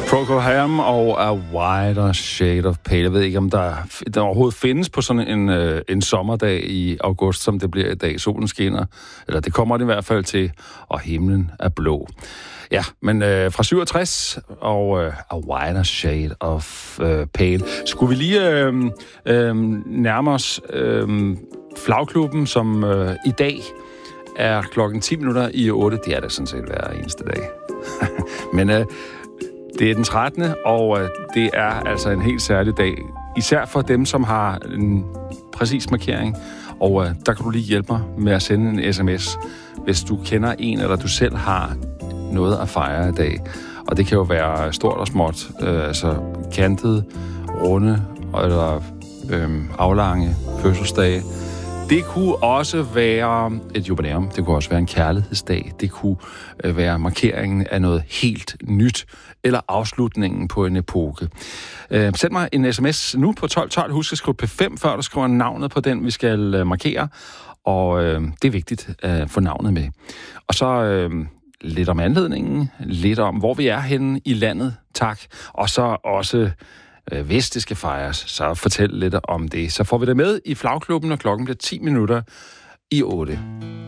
Procol Harum og A Wider Shade of Pale. Jeg ved ikke, om der overhovedet findes på sådan en sommerdag i august, som det bliver i dag. Solen skinner, eller det kommer det i hvert fald til, og himlen er blå. Ja, men fra 67 og A Wider Shade of Pale. Skulle vi lige nærme os Flagklubben, som i dag er klokken 10 minutter i 8. Det er det sådan set hver eneste dag. Men det er den 13. og det er altså en helt særlig dag. Især for dem, som har en præcis markering. Og der kan du lige hjælpe mig med at sende en sms, hvis du kender en, eller du selv har noget at fejre i dag. Og det kan jo være stort og småt. Altså kantet, runde eller aflange fødselsdage. Det kunne også være et jubilæum. Det kunne også være en kærlighedsdag. Det kunne være markeringen af noget helt nyt, eller afslutningen på en epoke. Send mig en sms nu på 1212. Husk at skrive P5, før du skriver navnet på den, vi skal markere. Og det er vigtigt at få navnet med. Og så lidt om anledningen, lidt om, hvor vi er henne i landet, tak. Og så også, hvis det skal fejres, så fortæl lidt om det. Så får vi det med i Flagklubben, og klokken bliver 10 minutter i 8.